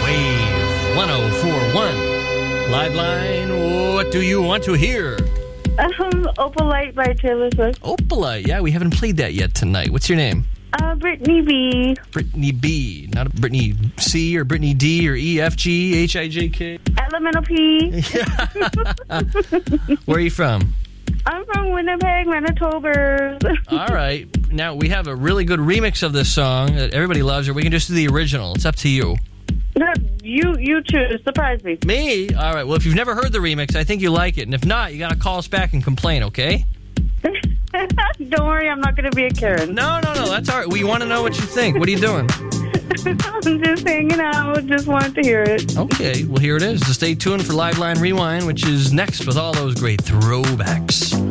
Wave 104.1. Live line, what do you want to hear? Opalite by Taylor Swift. Opalite, yeah, we haven't played that yet tonight. What's your name? Brittany B. Brittany B, not Brittany C or Brittany D or E, F, G, H, I, J, K. Elemental P. Where are you from? I'm from Winnipeg, Manitoba. All right. Now, we have a really good remix of this song that everybody loves, or we can just do the original. It's up to you. No, you choose. Surprise me. Me? All right. Well, if you've never heard the remix, I think you like it. And if not, you got to call us back and complain, okay? Don't worry, I'm not going to be a Karen. No, that's all right. We want to know what you think. What are you doing? I'm just hanging out. Just wanted to hear it. Okay, well, here it is. So stay tuned for Live Line Rewind, which is next with all those great throwbacks.